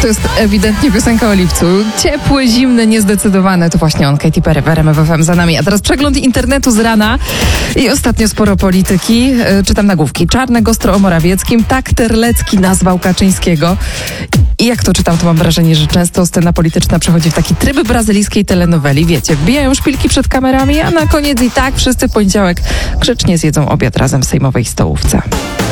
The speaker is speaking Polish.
To jest ewidentnie piosenka o lipcu. Ciepły, zimny, niezdecydowane. To właśnie on, Katy Perry w RMF FM za nami. A teraz przegląd internetu z rana i ostatnio sporo polityki. Czytam nagłówki. Czarnek ostro o Morawieckim. Tak Terlecki nazwał Kaczyńskiego. I jak to czytam, to mam wrażenie, że często scena polityczna przechodzi w taki tryb brazylijskiej telenoweli. Wiecie, wbijają szpilki przed kamerami, a na koniec i tak wszyscy w poniedziałek grzecznie zjedzą obiad razem w sejmowej stołówce.